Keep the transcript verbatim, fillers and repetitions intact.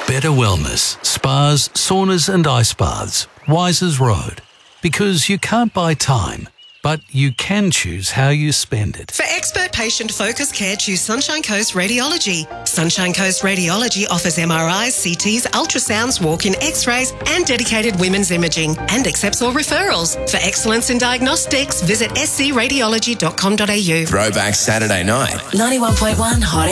Better Wellness, spas, saunas and ice baths. Wisers Road. Because you can't buy time, but you can choose how you spend it. For expert patient focused care, choose Sunshine Coast Radiology. Sunshine Coast Radiology offers M R Is, C Ts, ultrasounds, walk-in x-rays and dedicated women's imaging and accepts all referrals. For excellence in diagnostics, visit s c radiology dot com dot a u. Throwback Saturday night. ninety-one point one Hot